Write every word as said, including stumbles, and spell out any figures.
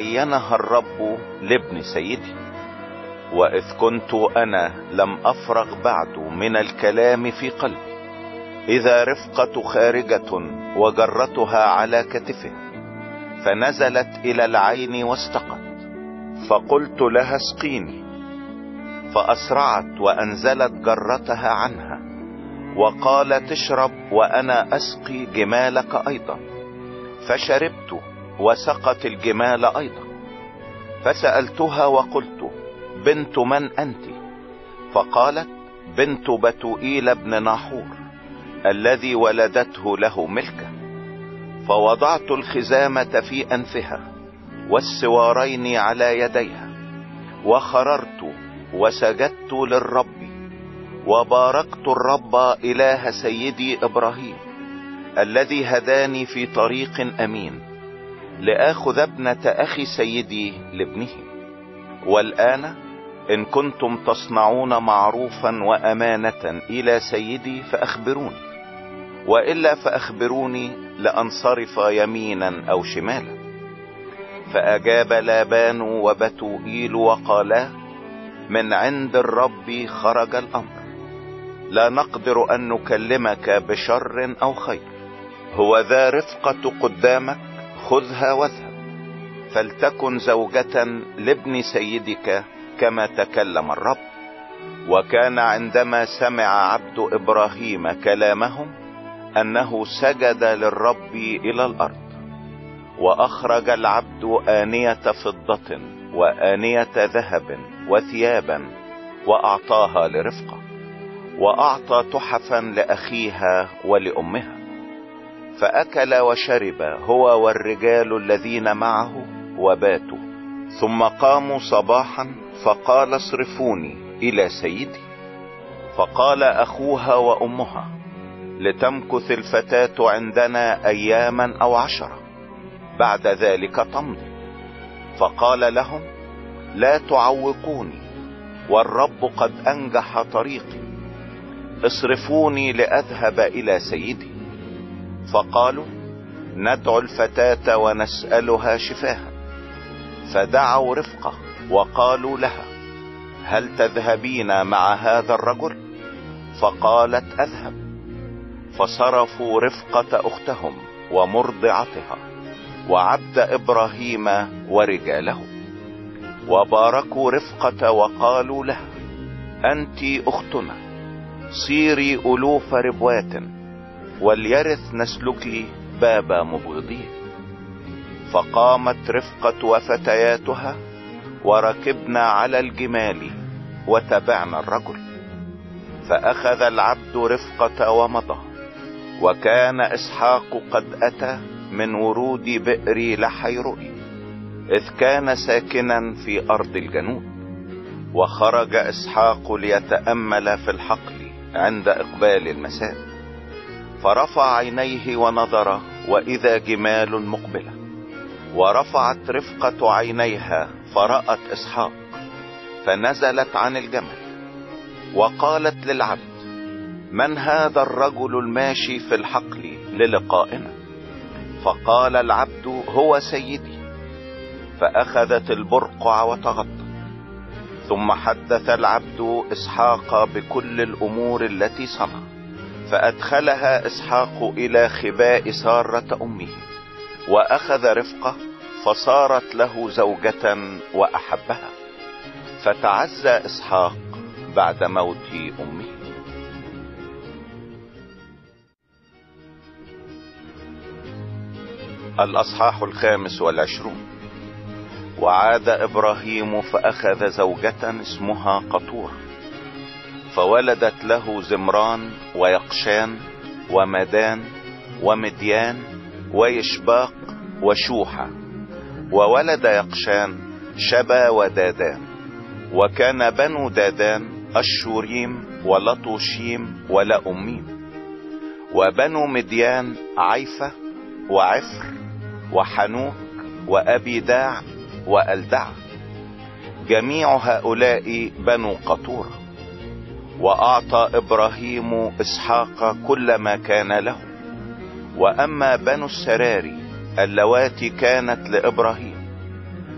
عينها الرب لابن سيدي. وإذ كنت أنا لم أفرغ بعد من الكلام في قلبي، إذا رفقة خارجة وجرتها على كتفها، فنزلت إلى العين واستقت، فقلت لها اسقيني، فأسرعت وأنزلت جرتها عنها، وقالت اشرب وأنا أسقي جمالك أيضا. فشربت وسقت الجمال أيضا. فسألتها وقلت بنت من أنت؟ فقالت بنت بتوئيل بن ناحور الذي ولدته له ملكة. فوضعت الخزامة في أنفها والسوارين على يديها، وخررت وسجدت للرب، وباركت الرب إله سيدي إبراهيم الذي هداني في طريق أمين لآخذ ابنة أخي سيدي لابنه. والآن إن كنتم تصنعون معروفا وأمانة إلى سيدي فأخبروني، وإلا فأخبروني لأنصرف يمينا أو شمالا. فأجاب لابان وبتوئيل وقالا من عند الرب خرج الأمر، لا نقدر أن نكلمك بشر أو خير. هو ذا رفقة قدامك، خذها واذهب، فلتكن زوجة لابن سيدك كما تكلم الرب. وكان عندما سمع عبد إبراهيم كلامهم أنه سجد للرب إلى الأرض. وأخرج العبد آنية فضة وآنية ذهب وثيابا وأعطاها لرفقة، وأعطى تحفا لأخيها ولأمها. فأكل وشرب هو والرجال الذين معه وباتوا. ثم قاموا صباحا فقال اصرفوني إلى سيدي. فقال أخوها وأمها لتمكث الفتاة عندنا أياما أو عشرة، بعد ذلك تمضي. فقال لهم لا تعوقوني، والرب قد أنجح طريقي، اصرفوني لأذهب إلى سيدي. فقالوا ندعو الفتاة ونسألها شفاها. فدعوا رفقة وقالوا لها هل تذهبين مع هذا الرجل؟ فقالت أذهب. فصرفوا رفقة أختهم ومرضعتها وعبد إبراهيم ورجاله، وباركوا رفقة وقالوا لها أنت أختنا، صيري ألوف ربوات، وليرث نسلك باب مبغضيه. فقامت رفقة وفتياتها وركبنا على الجمال وتبعنا الرجل. فأخذ العبد رفقة ومضى. وكان إسحاق قد أتى من ورود بئر لحيرؤي، إذ كان ساكنا في أرض الجنوب. وخرج إسحاق ليتأمل في الحقل عند إقبال المساء، فرفع عينيه ونظر وإذا جمال مقبلة. ورفعت رفقة عينيها فرأت إسحاق، فنزلت عن الجمل وقالت للعبد من هذا الرجل الماشي في الحقل للقائنا؟ فقال العبد هو سيدي. فأخذت البرقع وتغطت. ثم حدث العبد إسحاق بكل الأمور التي صنع. فأدخلها إسحاق إلى خباء سارة أمه، وأخذ رفقة فصارت له زوجة وأحبها. فتعزى إسحاق بعد موت أمه. الأصحاح الخامس والعشرون. وعاد إبراهيم فأخذ زوجة اسمها قطورة، فولدت له زمران ويقشان ومدان ومديان ويشباق وشوحة. وولد يقشان شبا ودادان. وكان بنو دادان الشوريم ولطوشيم ولأميم. وبنو مديان عيفة وعفر وحنوك وأبيداع وألدع. جميع هؤلاء بنو قطورة. وأعطى إبراهيم إسحاق كل ما كان له. وأما بنو السراري اللواتي كانت لإبراهيم